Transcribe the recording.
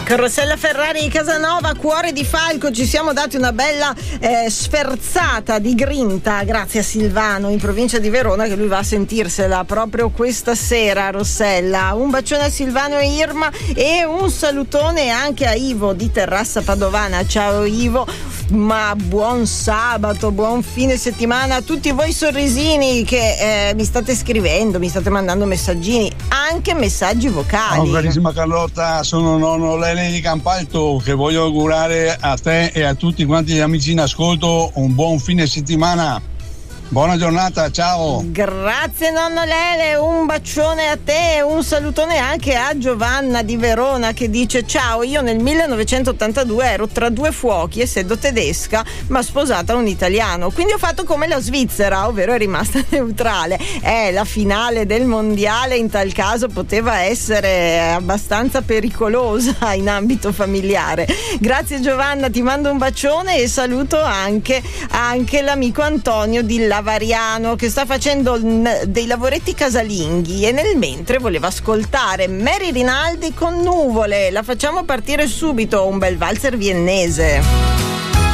Rossella Ferrari Casanova, Cuore di Falco. Ci siamo dati una bella sferzata di grinta grazie a Silvano in provincia di Verona, che lui va a sentirsela proprio questa sera. Rossella, un bacione a Silvano e Irma e un salutone anche a Ivo di Terrassa Padovana. Ciao Ivo, ma buon sabato, buon fine settimana a tutti voi sorrisini che mi state scrivendo, mi state mandando messaggini, anche messaggi vocali. Ciao carissima Carlotta, sono nonno Lele di Campalto, che voglio augurare a te e a tutti quanti gli amici in ascolto un buon fine settimana. Buona giornata, ciao. Grazie nonno Lele, un bacione a te, un salutone anche a Giovanna di Verona che dice: ciao, io nel 1982 ero tra due fuochi, essendo tedesca ma sposata un italiano, quindi ho fatto come la Svizzera, ovvero è rimasta neutrale. La finale del mondiale in tal caso poteva essere abbastanza pericolosa in ambito familiare. Grazie Giovanna, ti mando un bacione e saluto anche l'amico Antonio di Lavariano che sta facendo dei lavoretti casalinghi e nel mentre voleva ascoltare Mary Rinaldi con Nuvole. La facciamo partire subito, un bel valzer viennese.